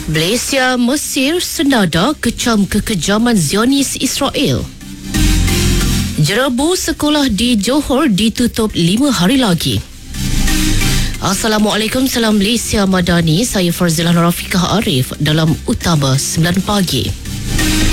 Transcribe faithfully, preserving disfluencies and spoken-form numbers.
Malaysia, Mesir senada kecam kekejaman Zionis Israel. Jerebu sekolah di Johor ditutup lima hari lagi. Assalamualaikum, salam Malaysia Madani. Saya Farzilah Rafiqah Arif dalam Utama sembilan pagi.